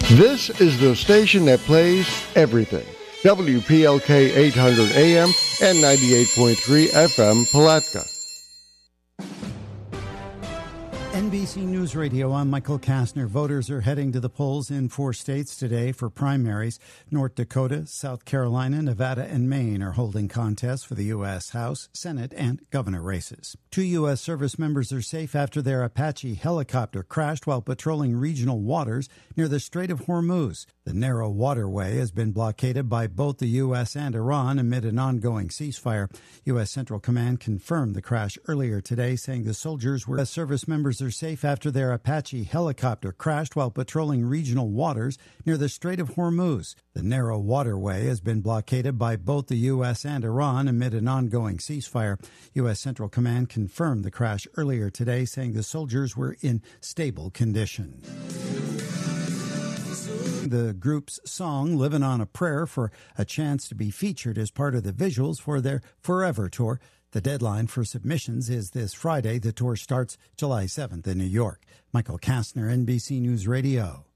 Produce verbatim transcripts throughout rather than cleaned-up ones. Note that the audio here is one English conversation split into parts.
This is the station that plays everything. W P L K eight hundred A M and ninety-eight point three F M Palatka. N B C News Radio, I'm Michael Kastner. Voters are heading to the polls in four states today for primaries. North Dakota, South Carolina, Nevada, and Maine are holding contests for the U S House, Senate, and governor races. Two U S service members are safe after their Apache helicopter crashed while patrolling regional waters near the Strait of Hormuz. The narrow waterway has been blockaded by both the U S and Iran amid an ongoing ceasefire. U S Central Command confirmed the crash earlier today, saying the soldiers were service members are safe after their Apache helicopter crashed while patrolling regional waters near the Strait of Hormuz. The narrow waterway has been blockaded by both the U S and Iran amid an ongoing ceasefire. U S Central Command confirmed the crash earlier today, saying the soldiers were in stable condition. The group's song, Livin' on a Prayer, for a chance to be featured as part of the visuals for their Forever Tour. The deadline for submissions is this Friday. The tour starts July seventh in New York. Michael Kastner, N B C News Radio.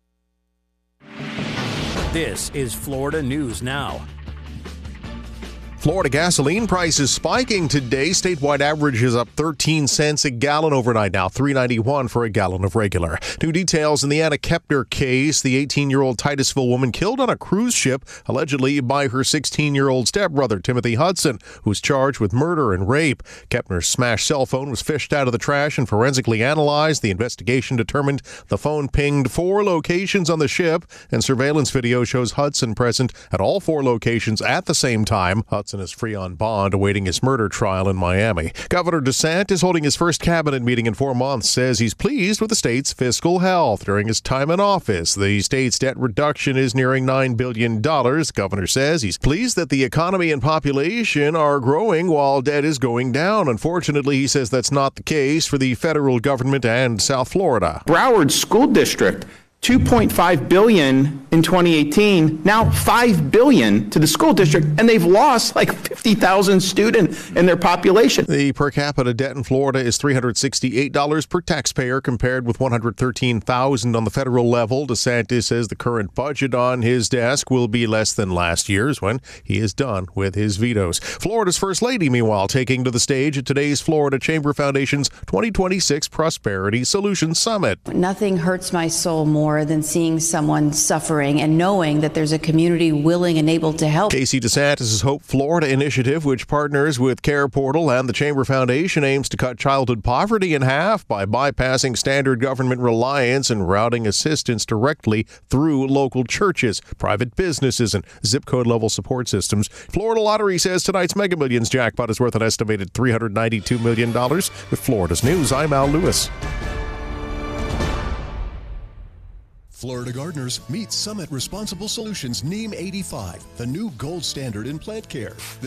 This is Florida News Now. Florida gasoline prices spiking today. Statewide average is up thirteen cents a gallon overnight now, three ninety-one for a gallon of regular. New details in the Anna Kepner case. The eighteen-year-old Titusville woman killed on a cruise ship, allegedly by her sixteen-year-old stepbrother, Timothy Hudson, who's charged with murder and rape. Kepner's smashed cell phone was fished out of the trash and forensically analyzed. The investigation determined the phone pinged four locations on the ship, and surveillance video shows Hudson present at all four locations at the same time. Hudson is free on bond, awaiting his murder trial in Miami. Governor DeSantis is holding his first cabinet meeting in four months, says he's pleased with the state's fiscal health. During his time in office, the state's debt reduction is nearing nine billion dollars. Governor says he's pleased that the economy and population are growing while debt is going down. Unfortunately, he says that's not the case for the federal government and South Florida. Broward School District, two point five billion dollars in twenty eighteen, now five billion dollars to the school district, and they've lost like fifty thousand students in their population. The per capita debt in Florida is three hundred sixty-eight dollars per taxpayer, compared with one hundred thirteen thousand dollars on the federal level. DeSantis says the current budget on his desk will be less than last year's when he is done with his vetoes. Florida's First Lady, meanwhile, taking to the stage at today's Florida Chamber Foundation's twenty twenty-six Prosperity Solutions Summit. Nothing hurts my soul more than seeing someone suffering and knowing that there's a community willing and able to help. Casey DeSantis' Hope Florida initiative, which partners with Care Portal and the Chamber Foundation, aims to cut childhood poverty in half by bypassing standard government reliance and routing assistance directly through local churches, private businesses, and zip code level support systems. Florida Lottery says tonight's Mega Millions jackpot is worth an estimated three hundred ninety-two million dollars. With Florida's News, I'm Al Lewis. Florida gardeners, meet Summit Responsible Solutions Neem eighty-five, the new gold standard in plant care.